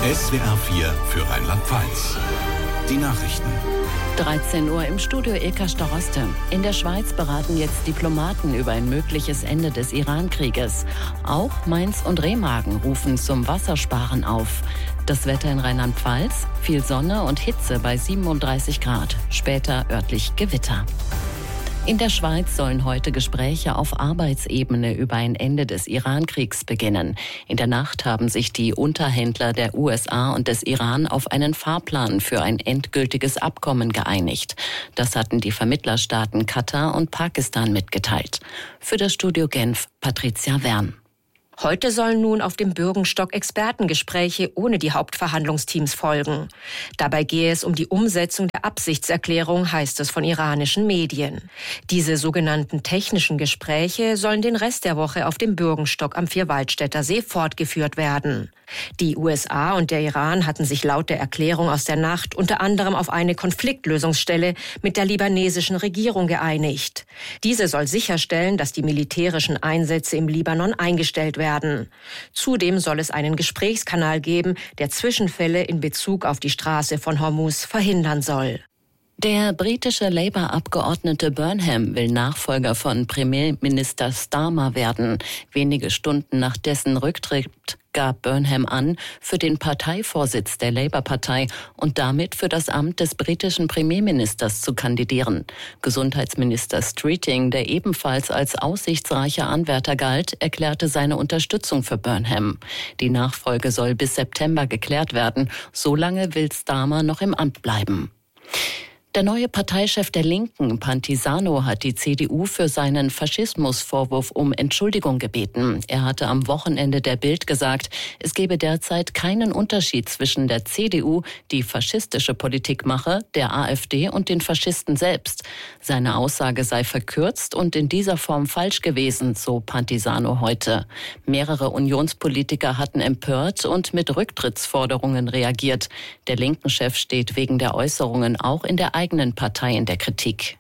SWR 4 für Rheinland-Pfalz. Die Nachrichten. 13 Uhr im Studio Ilka Staroste. In der Schweiz beraten jetzt Diplomaten über ein mögliches Ende des Iran-Krieges. Auch Mainz und Remagen rufen zum Wassersparen auf. Das Wetter in Rheinland-Pfalz: viel Sonne und Hitze bei 37 Grad. Später örtlich Gewitter. In der Schweiz sollen heute Gespräche auf Arbeitsebene über ein Ende des Iran-Kriegs beginnen. In der Nacht haben sich die Unterhändler der USA und des Iran auf einen Fahrplan für ein endgültiges Abkommen geeinigt. Das hatten die Vermittlerstaaten Katar und Pakistan mitgeteilt. Für das Studio Genf Patricia Wern. Heute sollen nun auf dem Bürgenstock Expertengespräche ohne die Hauptverhandlungsteams folgen. Dabei gehe es um die Umsetzung der Absichtserklärung, heißt es von iranischen Medien. Diese sogenannten technischen Gespräche sollen den Rest der Woche auf dem Bürgenstock am Vierwaldstätter See fortgeführt werden. Die USA und der Iran hatten sich laut der Erklärung aus der Nacht unter anderem auf eine Konfliktlösungsstelle mit der libanesischen Regierung geeinigt. Diese soll sicherstellen, dass die militärischen Einsätze im Libanon eingestellt werden. Zudem soll es einen Gesprächskanal geben, der Zwischenfälle in Bezug auf die Straße von Hormuz verhindern soll. Der britische Labour-Abgeordnete Burnham will Nachfolger von Premierminister Starmer werden. Wenige Stunden nach dessen Rücktritt gab Burnham an, für den Parteivorsitz der Labour-Partei und damit für das Amt des britischen Premierministers zu kandidieren. Gesundheitsminister Streeting, der ebenfalls als aussichtsreicher Anwärter galt, erklärte seine Unterstützung für Burnham. Die Nachfolge soll bis September geklärt werden. Solange will Starmer noch im Amt bleiben. Der neue Parteichef der Linken, Pantisano, hat die CDU für seinen Faschismusvorwurf um Entschuldigung gebeten. Er hatte am Wochenende der Bild gesagt, es gebe derzeit keinen Unterschied zwischen der CDU, die faschistische Politik mache, der AfD und den Faschisten selbst. Seine Aussage sei verkürzt und in dieser Form falsch gewesen, so Pantisano heute. Mehrere Unionspolitiker hatten empört und mit Rücktrittsforderungen reagiert. Der Linken-Chef steht wegen der Äußerungen auch in der eigenen Partei in der Kritik.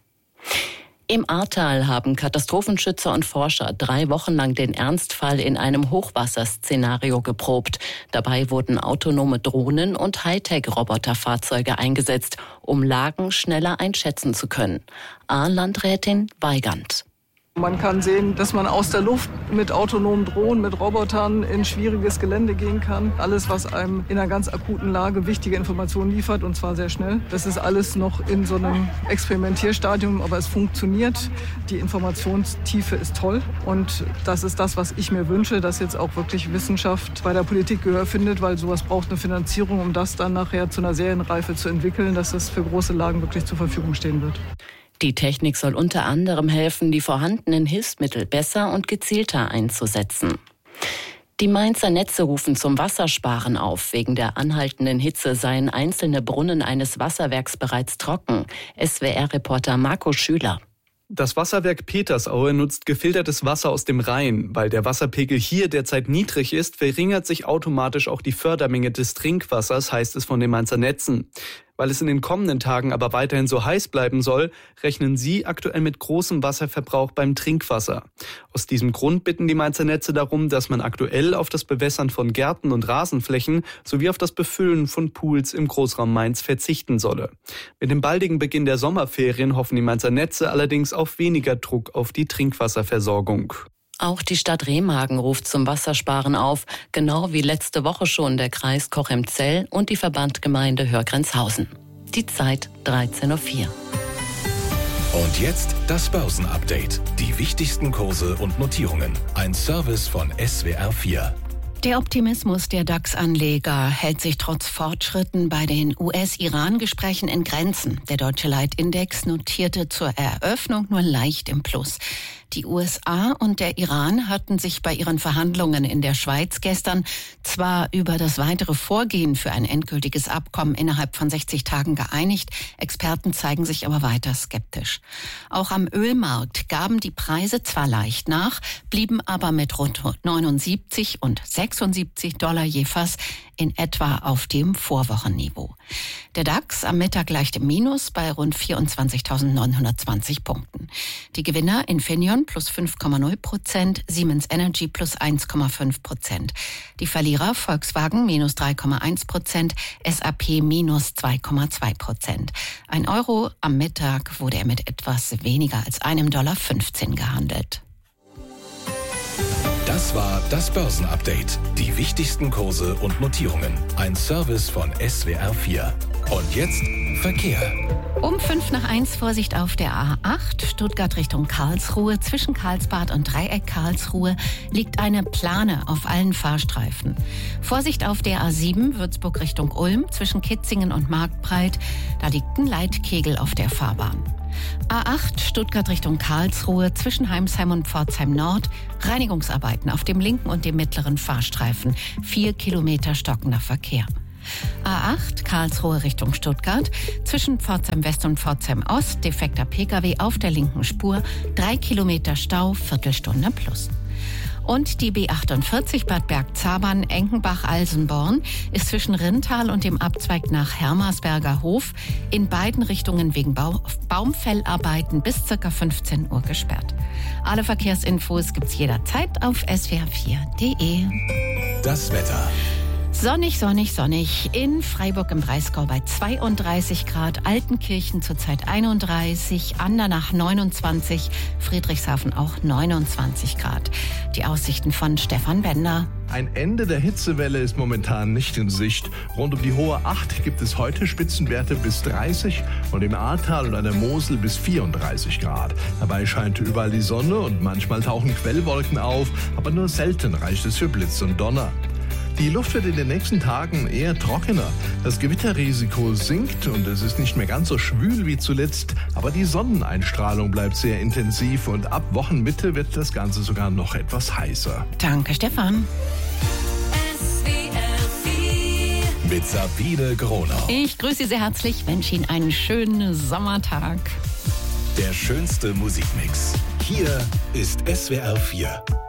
Im Ahrtal haben Katastrophenschützer und Forscher 3 Wochen lang den Ernstfall in einem Hochwasserszenario geprobt. Dabei wurden autonome Drohnen und Hightech-Roboterfahrzeuge eingesetzt, um Lagen schneller einschätzen zu können. Ahr-Landrätin Weigand. Man kann sehen, dass man aus der Luft mit autonomen Drohnen, mit Robotern in schwieriges Gelände gehen kann. Alles, was einem in einer ganz akuten Lage wichtige Informationen liefert, und zwar sehr schnell. Das ist alles noch in so einem Experimentierstadium, aber es funktioniert. Die Informationstiefe ist toll und das ist das, was ich mir wünsche, dass jetzt auch wirklich Wissenschaft bei der Politik Gehör findet, weil sowas braucht eine Finanzierung, um das dann nachher zu einer Serienreife zu entwickeln, dass das für große Lagen wirklich zur Verfügung stehen wird. Die Technik soll unter anderem helfen, die vorhandenen Hilfsmittel besser und gezielter einzusetzen. Die Mainzer Netze rufen zum Wassersparen auf. Wegen der anhaltenden Hitze seien einzelne Brunnen eines Wasserwerks bereits trocken. SWR-Reporter Marco Schüler. Das Wasserwerk Petersaue nutzt gefiltertes Wasser aus dem Rhein. Weil der Wasserpegel hier derzeit niedrig ist, verringert sich automatisch auch die Fördermenge des Trinkwassers, heißt es von den Mainzer Netzen. Weil es in den kommenden Tagen aber weiterhin so heiß bleiben soll, rechnen sie aktuell mit großem Wasserverbrauch beim Trinkwasser. Aus diesem Grund bitten die Mainzer Netze darum, dass man aktuell auf das Bewässern von Gärten und Rasenflächen sowie auf das Befüllen von Pools im Großraum Mainz verzichten solle. Mit dem baldigen Beginn der Sommerferien hoffen die Mainzer Netze allerdings auf weniger Druck auf die Trinkwasserversorgung. Auch die Stadt Remagen ruft zum Wassersparen auf, genau wie letzte Woche schon der Kreis Cochem-Zell und die Verbandgemeinde Hörgrenzhausen. Die Zeit 13:04 Uhr. Und jetzt das Börsenupdate. Die wichtigsten Kurse und Notierungen. Ein Service von SWR 4. Der Optimismus der DAX-Anleger hält sich trotz Fortschritten bei den US-Iran-Gesprächen in Grenzen. Der deutsche Leitindex notierte zur Eröffnung nur leicht im Plus. Die USA und der Iran hatten sich bei ihren Verhandlungen in der Schweiz gestern zwar über das weitere Vorgehen für ein endgültiges Abkommen innerhalb von 60 Tagen geeinigt, Experten zeigen sich aber weiter skeptisch. Auch am Ölmarkt gaben die Preise zwar leicht nach, blieben aber mit rund 79 und 76 Dollar je Fass in etwa auf dem Vorwochenniveau. Der DAX am Mittag leicht im Minus bei rund 24.920 Punkten. Die Gewinner Infineon E.ON plus 5,0%, Siemens Energy plus 1,5%. Die Verlierer Volkswagen minus 3,1%, SAP minus 2,2%. 1 Euro am Mittag wurde er mit etwas weniger als $1,15 gehandelt. Das war das Börsenupdate. Die wichtigsten Kurse und Notierungen. Ein Service von SWR4. Und jetzt Verkehr. Um 1:05 Vorsicht auf der A8, Stuttgart Richtung Karlsruhe. Zwischen Karlsbad und Dreieck Karlsruhe liegt eine Plane auf allen Fahrstreifen. Vorsicht auf der A7, Würzburg Richtung Ulm. Zwischen Kitzingen und Marktbreit, da liegt ein Leitkegel auf der Fahrbahn. A8, Stuttgart Richtung Karlsruhe, zwischen Heimsheim und Pforzheim Nord, Reinigungsarbeiten auf dem linken und dem mittleren Fahrstreifen, 4 Kilometer stockender Verkehr. A8, Karlsruhe Richtung Stuttgart, zwischen Pforzheim West und Pforzheim Ost, defekter Pkw auf der linken Spur, 3 Kilometer Stau, Viertelstunde plus. Und die B48 Bad Bergzabern, Enkenbach-Alsenborn ist zwischen Rintal und dem Abzweig nach Hermersberger Hof in beiden Richtungen wegen Baumfellarbeiten bis ca. 15 Uhr gesperrt. Alle Verkehrsinfos gibt's jederzeit auf swr4.de. Das Wetter. Sonnig, sonnig, sonnig. In Freiburg im Breisgau bei 32 Grad, Altenkirchen zurzeit 31, Andernach 29, Friedrichshafen auch 29 Grad. Die Aussichten von Stefan Bender. Ein Ende der Hitzewelle ist momentan nicht in Sicht. Rund um die Hohe 8 gibt es heute Spitzenwerte bis 30 und im Ahrtal und an der Mosel bis 34 Grad. Dabei scheint überall die Sonne und manchmal tauchen Quellwolken auf, aber nur selten reicht es für Blitz und Donner. Die Luft wird in den nächsten Tagen eher trockener. Das Gewitterrisiko sinkt und es ist nicht mehr ganz so schwül wie zuletzt. Aber die Sonneneinstrahlung bleibt sehr intensiv und ab Wochenmitte wird das Ganze sogar noch etwas heißer. Danke, Stefan. Mit Sabine Gronau. Ich grüße Sie sehr herzlich, wünsche Ihnen einen schönen Sommertag. Der schönste Musikmix. Hier ist SWR4.